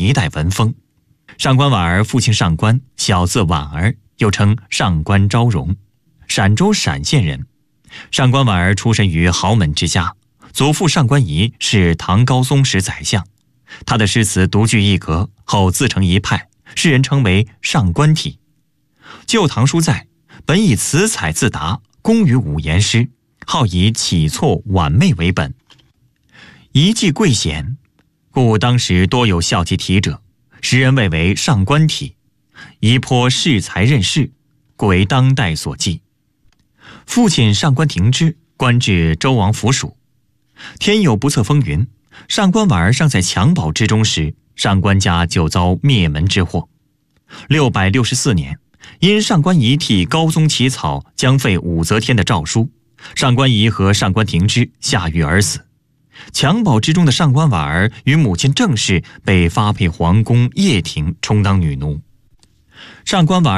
一代文风。上官婉儿父亲上官，小字婉儿，又称上官昭容，陕州陕县人。上官婉儿出身于豪门之家，祖父上官仪是唐高宗时宰相，他的诗词独具一格，后自成一派，世人称为上官体。《旧唐书》载，本以词采自达，工于五言诗，好以起错婉媚为本，遗迹贵显，故当时多有校其体者，时人谓为上官体，宜颇适才任事，故为当代所记。父亲上官庭之官至周王府属。天有不测风云，上官婉儿尚在襁褓之中时，上官家就遭灭门之祸。664年，因上官仪替高宗起草将废武则天的诏书，上官仪和上官庭之下狱而死。襁褓之中的上官婉儿与母亲郑氏被发配皇宫掖庭，充当女奴。上官婉儿